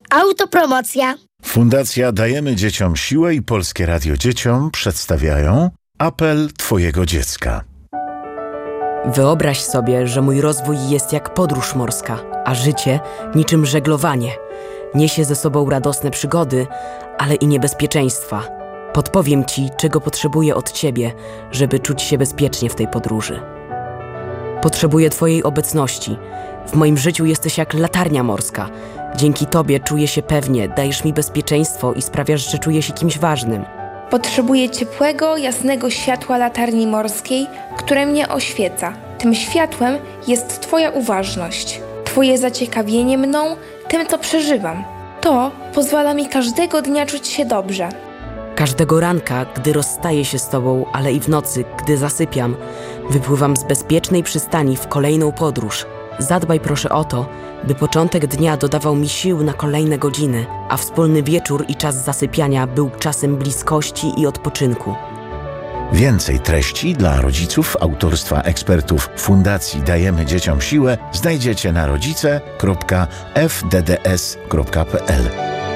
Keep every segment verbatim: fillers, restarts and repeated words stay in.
Autopromocja. Fundacja Dajemy Dzieciom Siłę i Polskie Radio Dzieciom przedstawiają apel Twojego dziecka. Wyobraź sobie, że mój rozwój jest jak podróż morska, a życie niczym żeglowanie. Niesie ze sobą radosne przygody, ale i niebezpieczeństwa. Podpowiem Ci, czego potrzebuję od Ciebie, żeby czuć się bezpiecznie w tej podróży. Potrzebuję Twojej obecności. W moim życiu jesteś jak latarnia morska. Dzięki Tobie czuję się pewnie, dajesz mi bezpieczeństwo i sprawiasz, że czuję się kimś ważnym. Potrzebuję ciepłego, jasnego światła latarni morskiej, które mnie oświeca. Tym światłem jest Twoja uważność, Twoje zaciekawienie mną, tym co przeżywam. To pozwala mi każdego dnia czuć się dobrze. Każdego ranka, gdy rozstaję się z Tobą, ale i w nocy, gdy zasypiam, wypływam z bezpiecznej przystani w kolejną podróż. Zadbaj proszę o to, by początek dnia dodawał mi sił na kolejne godziny, a wspólny wieczór i czas zasypiania był czasem bliskości i odpoczynku. Więcej treści dla rodziców autorstwa ekspertów Fundacji Dajemy Dzieciom Siłę znajdziecie na rodzice kropka f d d s kropka p l.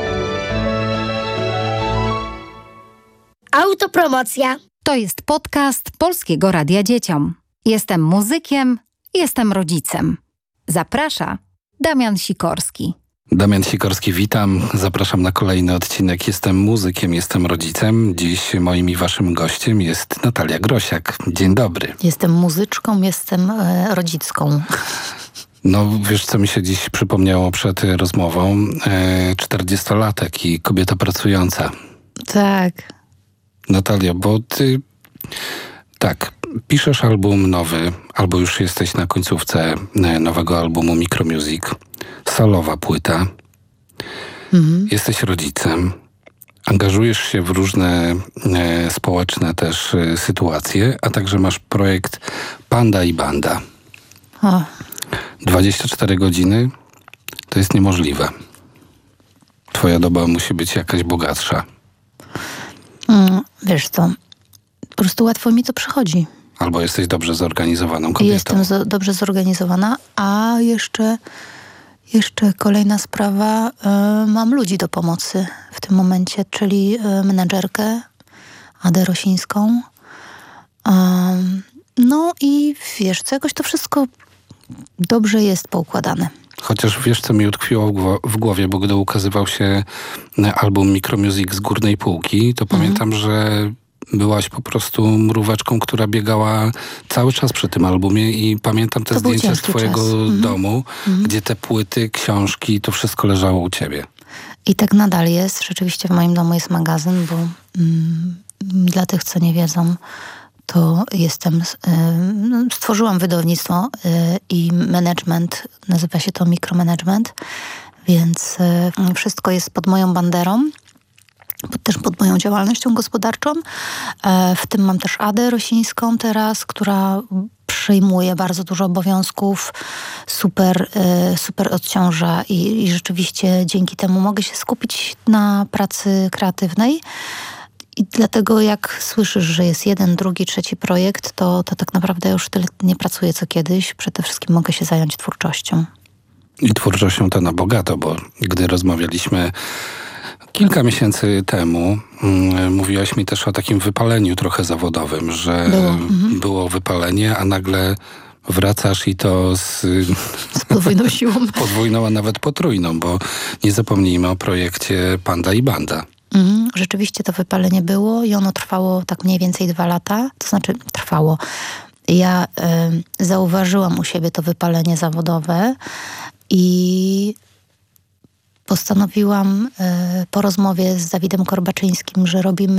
Autopromocja. To jest podcast Polskiego Radia Dzieciom. Jestem muzykiem, jestem rodzicem. Zaprasza Damian Sikorski. Damian Sikorski, witam. Zapraszam na kolejny odcinek. Jestem muzykiem, jestem rodzicem. Dziś moim i waszym gościem jest Natalia Grosiak. Dzień dobry. Jestem muzyczką, jestem e, rodzicką. No wiesz, co mi się dziś przypomniało przed rozmową? E, czterdziestolatek i kobieta pracująca. Tak. Natalia, bo ty tak, piszesz album nowy, albo już jesteś na końcówce nowego albumu Micromusic. Solowa płyta. Mhm. Jesteś rodzicem. Angażujesz się w różne e, społeczne też e, sytuacje, a także masz projekt Panda i Banda. O. dwadzieścia cztery godziny to jest niemożliwe. Twoja doba musi być jakaś bogatsza. Mm, wiesz co, po prostu łatwo mi to przychodzi. Albo jesteś dobrze zorganizowaną kobietą. Jestem zo- dobrze zorganizowana, a jeszcze, jeszcze kolejna sprawa, y, mam ludzi do pomocy w tym momencie, czyli y, menadżerkę Adę Rosińską. Y, no i wiesz co, jakoś to wszystko dobrze jest poukładane. Chociaż wiesz, co mi utkwiło w, gło- w głowie, bo gdy ukazywał się album Micromusic z górnej półki, to mhm. pamiętam, że byłaś po prostu mróweczką, która biegała cały czas przy tym albumie i pamiętam te to zdjęcia z twojego mhm. domu, mhm. gdzie te płyty, książki, to wszystko leżało u ciebie. I tak nadal jest. Rzeczywiście w moim domu jest magazyn, bo mm, dla tych, co nie wiedzą, to jestem, y, stworzyłam wydawnictwo y, i management, nazywa się to mikromanagement, więc y, wszystko jest pod moją banderą, pod, też pod moją działalnością gospodarczą. E, w tym mam też Adę Rosińską teraz, która przyjmuje bardzo dużo obowiązków, super, y, super odciąża i, i rzeczywiście dzięki temu mogę się skupić na pracy kreatywnej. I dlatego jak słyszysz, że jest jeden, drugi, trzeci projekt, to, to tak naprawdę już tyle nie pracuję co kiedyś. Przede wszystkim mogę się zająć twórczością. I twórczością to na bogato, bo gdy rozmawialiśmy kilka miesięcy temu, mm, mówiłaś mi też o takim wypaleniu trochę zawodowym, że było, mhm. było wypalenie, a nagle wracasz i to z, z podwójną siłą. podwójną, a nawet potrójną, bo nie zapomnijmy o projekcie Panda i Banda. Mhm, rzeczywiście to wypalenie było i ono trwało tak mniej więcej dwa lata. To znaczy trwało. Ja y, zauważyłam u siebie to wypalenie zawodowe i postanowiłam y, po rozmowie z Dawidem Korbaczyńskim, że robimy